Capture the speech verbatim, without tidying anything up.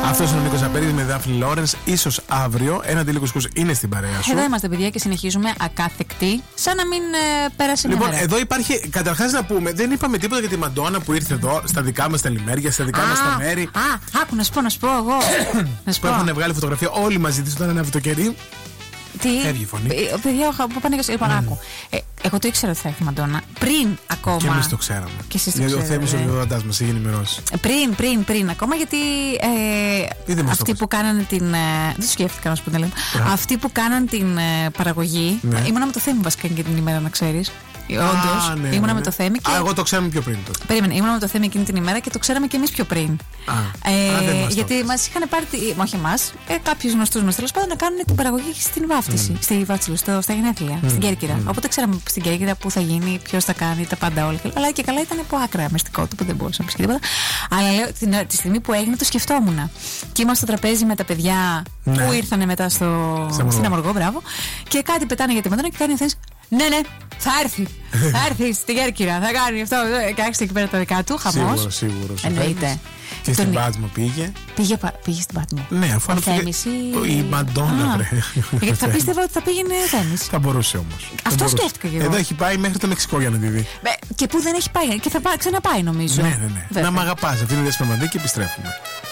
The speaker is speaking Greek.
Αυτός είναι ο Νίκος Απέρης με Δάφνη Λόρενς. Ίσως αύριο ένα αντίλικος κούς είναι στην παρέα σου. Εδώ είμαστε, παιδιά, και συνεχίζουμε ακάθεκτοι, σαν να μην ε, πέρασε μια Λοιπόν, μέρα. εδώ υπάρχει, καταρχάς να πούμε, δεν είπαμε τίποτα για τη Μαντόνα που ήρθε εδώ στα δικά μας τα λιμέρια, στα δικά μας τα μέρη. Α, άκου να σου πω, να σου πω εγώ. να σου που πω. έχουν βγάλει φωτογραφία όλοι μαζί της όταν ανέβει το κερί. Τι. Φεύγει η φωνή. Ε, παιδιά, που πάνε και λοιπόν, mm. άκου. Ε, εγώ το ήξερα ότι θα έρθει η Μαντόνα. Πριν ακόμα. Και εμείς το ξέραμε. Και εσείς το γιατί ξέρετε. ο Θέμης ο Λιβαδαντάς μας είχε ενημερώσει. Πριν, πριν, πριν ακόμα, γιατί ε, αυτοί που κάνανε την. Ε, δεν το σκέφτηκα να σου πω την λέμε. Αυτοί που κάνανε την ε, παραγωγή. Ναι. Ήμουνα με το Θέμη βασικά και την ημέρα, να ξέρεις. Όντως, ναι, ήμουνα ναι, με το Θέμη. Και... Α, εγώ το ξέραμε πιο πριν. Τότε. Περίμενε, ήμουνα με το Θέμη εκείνη την ημέρα και το ξέραμε και εμείς πιο πριν. Α, ε, α, δεν μας γιατί μας είχαν πάρει, όχι εμάς, ε, κάποιους γνωστούς μας τέλος πάντων να κάνουν την παραγωγή στην βάφτιση. Mm. Στη βάφτιση, στο, στα γενέθλια, mm. στην Κέρκυρα. Mm. Οπότε ξέραμε στην Κέρκυρα πού θα γίνει, ποιος θα κάνει, τα πάντα όλα. Αλλά και καλά ήταν από άκρα μυστικό του που δεν μπορούσα να πει τίποτα. Αλλά λέω την, τη στιγμή που έγινε το σκεφτόμουν. Και ήμασταν στο τραπέζι με τα παιδιά ναι. που ήρθαν μετά στο, στην Αμοργό, μπράβο. Και κάτι πετάνε για τη Μαντόνα και κάνει ο Θέμης. Ναι, ναι, θα έρθει. Θα έρθει στην Κέρκυρα, θα κάνει αυτό. Και άρχισε εκεί πέρα τα δικά του, χαμός. Σίγουρο, σίγουρο. Εννοείται. Και στην Πάτμο πήγε. Πήγε, πήγε στην Πάτμο. Ναι, αφού ο Θέμης ή... η Μαντόνα, βρε. Γιατί θα πίστευα ότι θα πήγαινε ο Θέμης. Θα μπορούσε όμως. Αυτό σκέφτηκα και εγώ. Εδώ έχει πάει μέχρι το Μεξικό για να τη δει. Και πού δεν έχει πάει, και θα ξαναπάει νομίζω. Ναι, ναι, ναι. Να μ' αγαπάς, αυτή είναι η Δέσποινα Μανδύ και επιστρέφουμε.